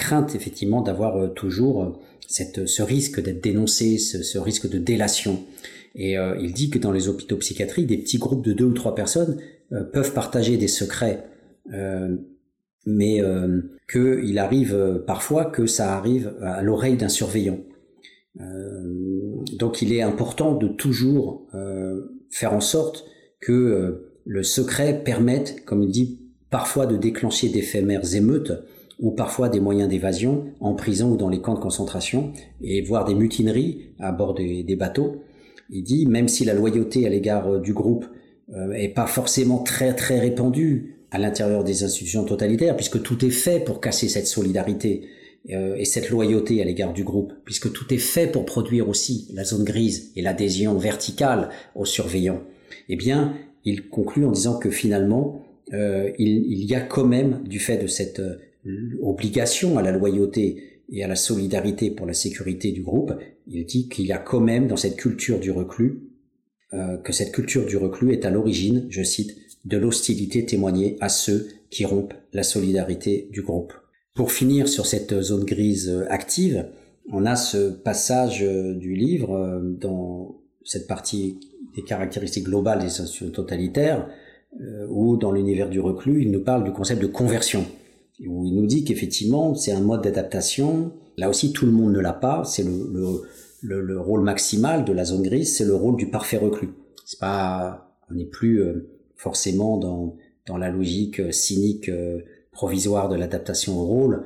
crainte effectivement d'avoir toujours ce risque d'être dénoncé, ce risque de délation. Et il dit que dans les hôpitaux psychiatriques, des petits groupes de 2 ou 3 personnes peuvent partager des secrets, mais qu'il arrive parfois que ça arrive à l'oreille d'un surveillant. Donc il est important de toujours faire en sorte que le secret permette, comme il dit, parfois de déclencher d'éphémères émeutes ou parfois des moyens d'évasion en prison ou dans les camps de concentration, et voire des mutineries à bord des bateaux. Il dit, même si la loyauté à l'égard du groupe est pas forcément très très répandue à l'intérieur des institutions totalitaires, puisque tout est fait pour casser cette solidarité et cette loyauté à l'égard du groupe, puisque tout est fait pour produire aussi la zone grise et l'adhésion verticale aux surveillants, eh bien, il conclut en disant que finalement, il y a quand même, du fait de cette obligation à la loyauté et à la solidarité pour la sécurité du groupe, il dit qu'il y a quand même dans cette culture du reclus, que cette culture du reclus est à l'origine, je cite, de l'hostilité témoignée à ceux qui rompent la solidarité du groupe. Pour finir sur cette zone grise active, on a ce passage du livre dans cette partie des caractéristiques globales des institutions totalitaires, où dans l'univers du reclus, il nous parle du concept de conversion, où il nous dit qu'effectivement, c'est un mode d'adaptation. Là aussi, tout le monde ne l'a pas. C'est le rôle maximal de la zone grise, c'est le rôle du parfait reclus. C'est pas, on n'est plus forcément dans la logique cynique provisoire de l'adaptation au rôle.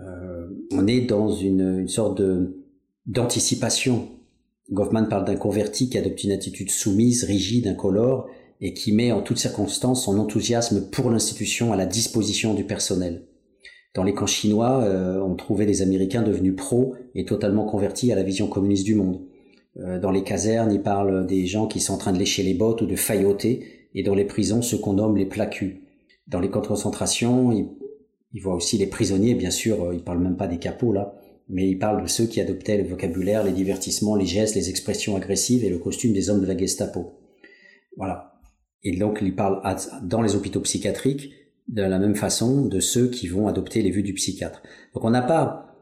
On est dans une sorte d'anticipation. Goffman parle d'un converti qui adopte une attitude soumise, rigide, incolore, et qui met en toutes circonstances son enthousiasme pour l'institution à la disposition du personnel. Dans les camps chinois, on trouvait des Américains devenus pros et totalement convertis à la vision communiste du monde. Dans les casernes, il parle des gens qui sont en train de lécher les bottes ou de failloter, et dans les prisons, ceux qu'on nomme les placus. Dans les camps de concentration, il voit aussi les prisonniers, bien sûr, il parle même pas des capots là, mais il parle de ceux qui adoptaient le vocabulaire, les divertissements, les gestes, les expressions agressives et le costume des hommes de la Gestapo. Voilà. Et donc, il parle dans les hôpitaux psychiatriques de la même façon de ceux qui vont adopter les vues du psychiatre. Donc, on n'a pas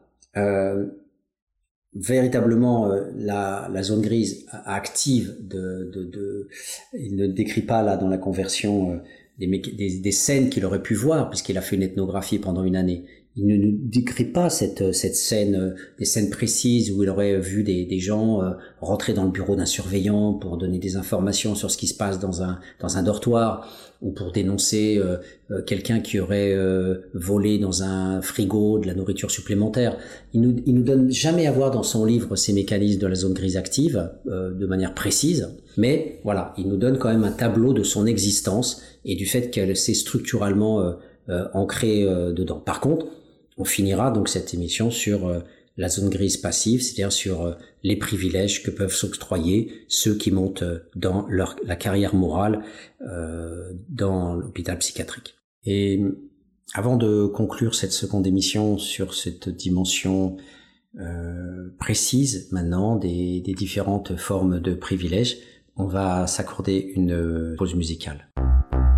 véritablement la zone grise active il ne décrit pas là dans la conversion des scènes qu'il aurait pu voir, puisqu'il a fait une ethnographie pendant une année. Il ne nous décrit pas cette scène, des scènes précises où il aurait vu des gens rentrer dans le bureau d'un surveillant pour donner des informations sur ce qui se passe dans un dortoir, ou pour dénoncer quelqu'un qui aurait volé dans un frigo de la nourriture supplémentaire. Il nous donne jamais à voir dans son livre ces mécanismes de la zone grise active de manière précise, mais voilà, il nous donne quand même un tableau de son existence et du fait qu'elle s'est structurellement ancrée dedans. Par contre, on finira donc cette émission sur la zone grise passive, c'est-à-dire sur les privilèges que peuvent s'octroyer ceux qui montent dans la carrière morale dans l'hôpital psychiatrique. Et avant de conclure cette seconde émission sur cette dimension précise maintenant des différentes formes de privilèges, on va s'accorder une pause musicale.